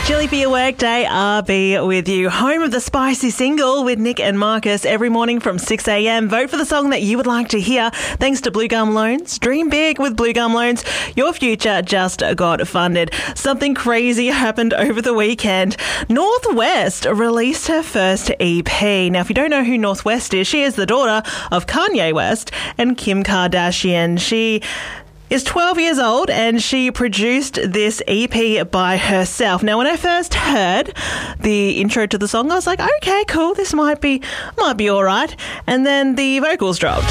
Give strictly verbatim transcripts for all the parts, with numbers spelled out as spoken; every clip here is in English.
Chilly for your workday, R B with you. Home of the spicy single with Nick and Marcus every morning from six a.m. Vote for the song that you would like to hear. Thanks to Blue Gum Loans. Dream big with Blue Gum Loans. Your future just got funded. Something crazy happened over the weekend. North West released her first E P. Now, if you don't know who North West is, she is the daughter of Kanye West and Kim Kardashian. She is twelve years old and she produced this E P by herself. Now, when I first heard the intro to the song, I was like, okay, cool, this might be might be all right. And then the vocals dropped.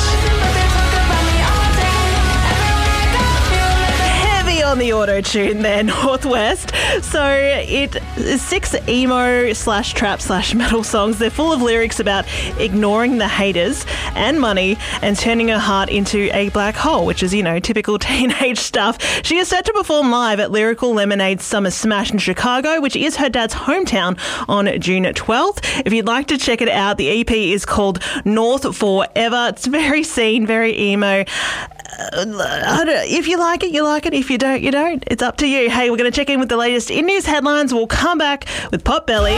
On the auto-tune there, North West. So it is six emo slash trap slash metal songs. They're full of lyrics about ignoring the haters and money and turning her heart into a black hole, which is, you know, typical teenage stuff. She is set to perform live at Lyrical Lemonade's Summer Smash in Chicago, which is her dad's hometown, on June twelfth. If you'd like to check it out, the E P is called North Forever. It's very scene, very emo. Uh, if you like it, you like it. If you don't, you don't. It's up to you. Hey, we're going to check in with the latest in news headlines. We'll come back with Pop Bellies,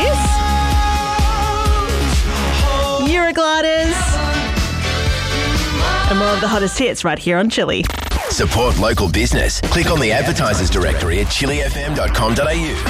Eurogliders, and more of the hottest hits right here on Chilly. Support local business. Click on the advertisers directory at chilly f m dot com dot a u.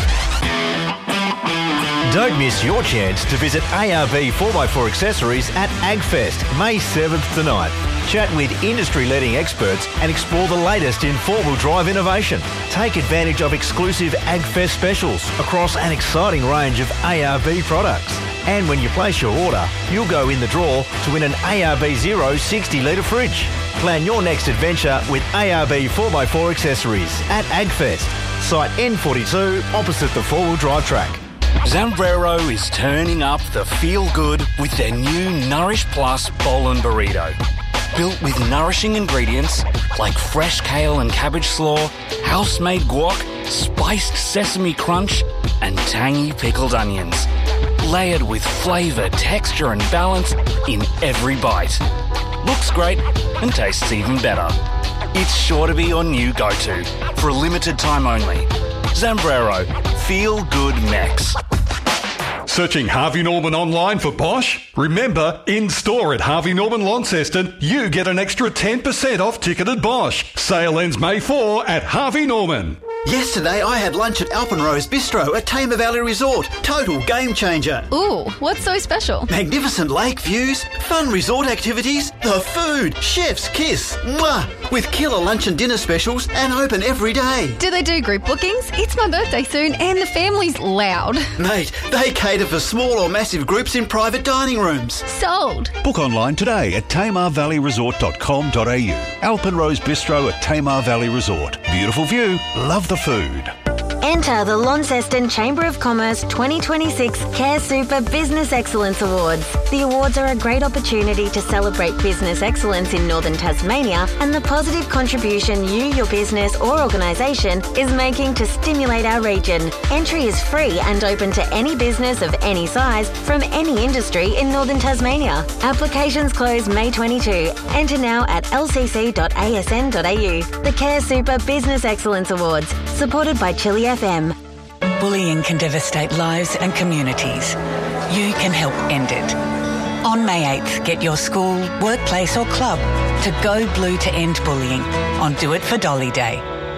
Don't miss your chance to visit A R B four by four Accessories at AgFest, May seventh to ninth. Chat with industry-leading experts and explore the latest in four-wheel drive innovation. Take advantage of exclusive AgFest specials across an exciting range of A R B products. And when you place your order, you'll go in the draw to win an A R B Zero sixty litre fridge. Plan your next adventure with A R B four by four Accessories at AgFest, site N forty-two opposite the four-wheel drive track. Zambrero is turning up the feel-good with their new Nourish Plus Bowl and Burrito. Built with nourishing ingredients like fresh kale and cabbage slaw, house-made guac, spiced sesame crunch, and tangy pickled onions. Layered with flavour, texture and balance in every bite. Looks great and tastes even better. It's sure to be your new go-to for a limited time only. Zambrero, feel good Mex. Searching Harvey Norman online for Bosch? Remember, in-store at Harvey Norman Launceston, you get an extra ten percent off ticketed Bosch. Sale ends May fourth at Harvey Norman. Yesterday I had lunch at Alpenrose Bistro at Tamar Valley Resort. Total game changer. Ooh, what's so special? Magnificent lake views, fun resort activities, the food, chef's kiss. Mwah! With killer lunch and dinner specials and open every day. Do they do group bookings? It's my birthday soon and the family's loud. Mate, they cater for small or massive groups in private dining rooms. Sold. Book online today at tamar valley resort dot com dot a u. Alpenrose Bistro at Tamar Valley Resort. Beautiful view, love the food. Enter the Launceston Chamber of Commerce twenty twenty-six Care Super Business Excellence Awards. The awards are a great opportunity to celebrate business excellence in Northern Tasmania and the positive contribution you, your business or organisation is making to stimulate our region. Entry is free and open to any business of any size from any industry in Northern Tasmania. Applications close May twenty-second. Enter now at l c c dot a s n dot a u. The Care Super Business Excellence Awards, supported by Chilly F M. Bullying can devastate lives and communities. You can help end it. On May eighth, get your school, workplace or club to go blue to end bullying on Do It for Dolly Day.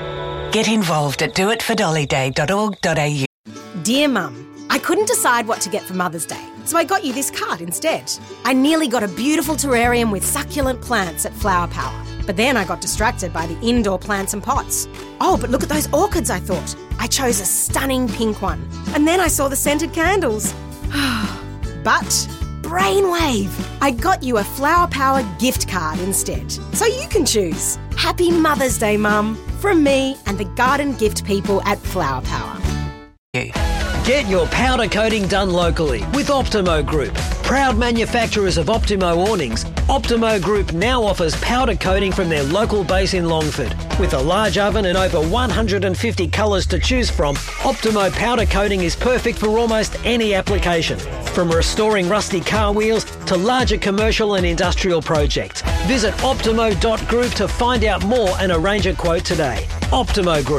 Get involved at do it for dolly day dot org dot a u. Dear Mum, I couldn't decide what to get for Mother's Day, so I got you this card instead. I nearly got a beautiful terrarium with succulent plants at Flower Power. But then I got distracted by the indoor plants and pots. Oh, but look at those orchids, I thought. I chose a stunning pink one. And then I saw the scented candles. But brainwave! I got you a Flower Power gift card instead. So you can choose. Happy Mother's Day, Mum. From me and the garden gift people at Flower Power. Get your powder coating done locally with Optimo Group. Proud manufacturers of Optimo awnings, Optimo Group now offers powder coating from their local base in Longford. With a large oven and over one hundred fifty colours to choose from, Optimo powder coating is perfect for almost any application. From restoring rusty car wheels to larger commercial and industrial projects. Visit optimo dot group to find out more and arrange a quote today. Optimo Group.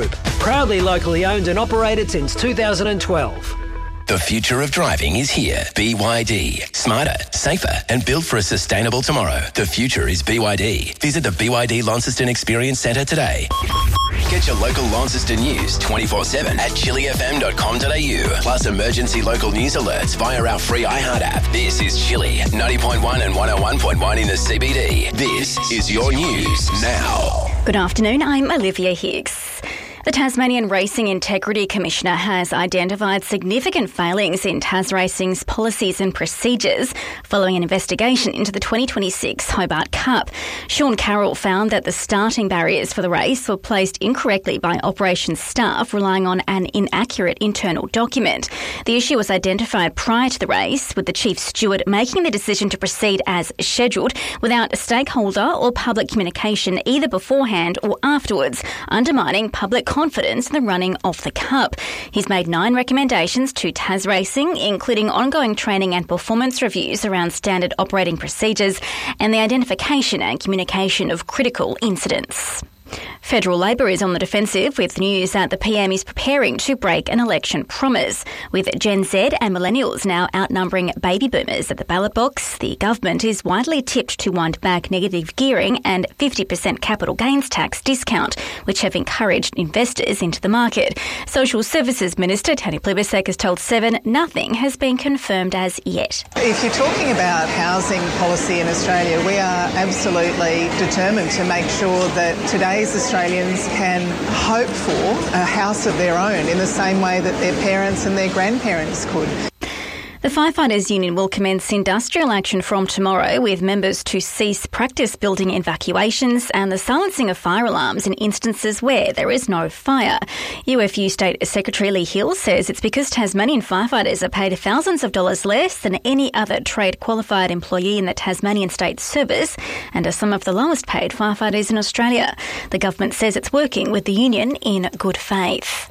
Proudly locally owned and operated since two thousand twelve. The future of driving is here. B Y D. Smarter, safer and built for a sustainable tomorrow. The future is B Y D. Visit the B Y D Launceston Experience Centre today. Get your local Launceston news twenty-four seven at chili f m dot com dot a u. Plus emergency local news alerts via our free iHeart app. This is Chili, ninety point one and one oh one point one in the C B D. This is your news now. Good afternoon, I'm Olivia Hicks. The Tasmanian Racing Integrity Commissioner has identified significant failings in Tas Racing's policies and procedures following an investigation into the twenty twenty-six Hobart Cup. Sean Carroll found that the starting barriers for the race were placed incorrectly by operations staff relying on an inaccurate internal document. The issue was identified prior to the race, with the chief steward making the decision to proceed as scheduled without stakeholder or public communication either beforehand or afterwards, undermining public confidence in the running of the Cup. He's made nine recommendations to Tas Racing, including ongoing training and performance reviews around standard operating procedures and the identification and communication of critical incidents. Federal Labor is on the defensive with news that the P M is preparing to break an election promise. With Gen Z and millennials now outnumbering baby boomers at the ballot box, the government is widely tipped to wind back negative gearing and fifty percent capital gains tax discount, which have encouraged investors into the market. Social Services Minister Tony Plibersek has told Seven nothing has been confirmed as yet. If you're talking about housing policy in Australia, we are absolutely determined to make sure that today's Australians can hope for a house of their own in the same way that their parents and their grandparents could. The Firefighters Union will commence industrial action from tomorrow, with members to cease practice building evacuations and the silencing of fire alarms in instances where there is no fire. U F U State Secretary Lee Hill says it's because Tasmanian firefighters are paid thousands of dollars less than any other trade-qualified employee in the Tasmanian State Service and are some of the lowest paid firefighters in Australia. The government says it's working with the union in good faith.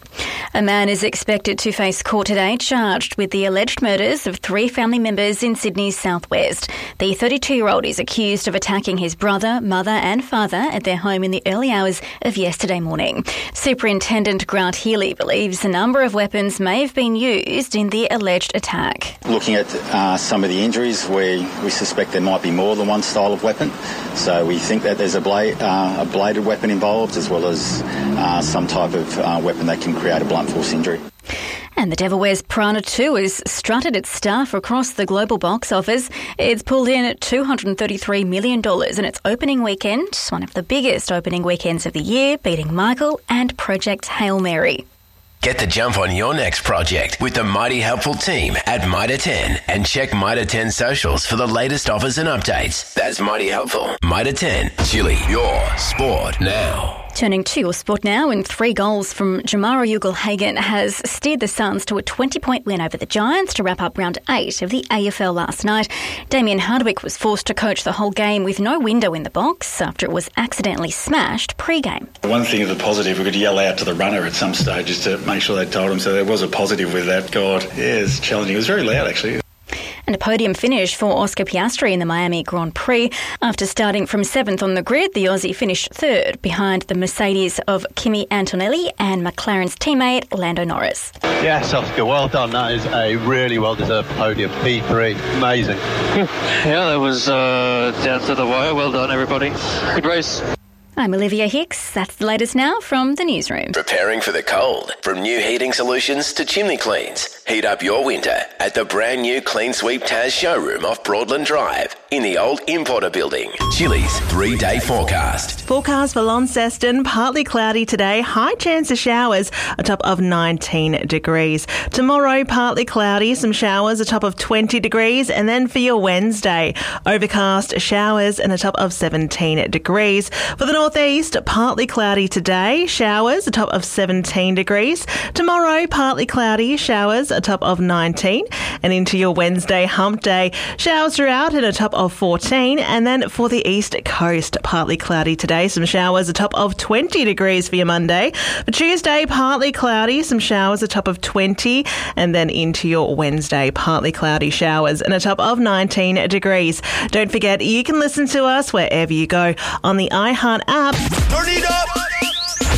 A man is expected to face court today charged with the alleged murders of three family members in Sydney's southwest. The thirty-two-year-old is accused of attacking his brother, mother and father at their home in the early hours of yesterday morning. Superintendent Grant Healy believes a number of weapons may have been used in the alleged attack. Looking at uh, some of the injuries, we, we suspect there might be more than one style of weapon. So we think that there's a, blade, uh, a bladed weapon involved, as well as uh, some type of uh, weapon that can create a blunt force injury. And The Devil Wears Prada two has strutted its stuff across the global box office. It's pulled in two hundred thirty-three million dollars in its opening weekend, one of the biggest opening weekends of the year, beating Michael and Project Hail Mary. Get the jump on your next project with the mighty helpful team at Mitre ten and check Mitre ten socials for the latest offers and updates. That's mighty helpful. Mitre ten, Chili, your sport now. Turning to your sport now, and three goals from Jamara Ugle-Hagan has steered the Suns to a twenty-point win over the Giants to wrap up round eight of the A F L last night. Damien Hardwick was forced to coach the whole game with no window in the box after it was accidentally smashed pre-game. One thing of the positive, we could yell out to the runner at some stages to make sure they told him, so there was a positive with that. God, yeah, it's challenging. It was very loud, actually. And a podium finish for Oscar Piastri in the Miami Grand Prix. After starting from seventh on the grid, the Aussie finished third behind the Mercedes of Kimi Antonelli and McLaren's teammate Lando Norris. Yes, Oscar, well done. That is a really well-deserved podium. P three, amazing. Yeah, that was uh, down to the wire. Well done, everybody. Good race. I'm Olivia Hicks. That's the latest now from the newsroom. Preparing for the cold. From new heating solutions to chimney cleans. Heat up your winter at the brand new Clean Sweep Tas showroom off Broadland Drive in the old Importer building. Chili's three-day forecast. Forecast for Launceston, partly cloudy today, high chance of showers, a top of nineteen degrees. Tomorrow, partly cloudy, some showers, a top of twenty degrees. And then for your Wednesday, overcast, showers and a top of seventeen degrees. For the northeast, partly cloudy today, showers, a top of seventeen degrees. Tomorrow, partly cloudy, showers, a top of nineteen. And into your Wednesday hump day, showers throughout and a top of fourteen. And then for the east coast, partly cloudy today, some showers, a top of twenty degrees for your Monday. For Tuesday, partly cloudy, some showers, a top of twenty. And then into your Wednesday, partly cloudy, showers and a top of nineteen degrees. Don't forget, you can listen to us wherever you go on the iHeart app. Turn it up!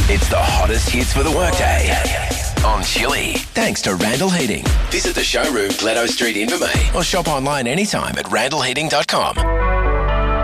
It's the hottest hits for the workday on Chili. Thanks to Randall Heating. Visit the showroom, Gledo Street, Invermay, or shop online anytime at randall heating dot com.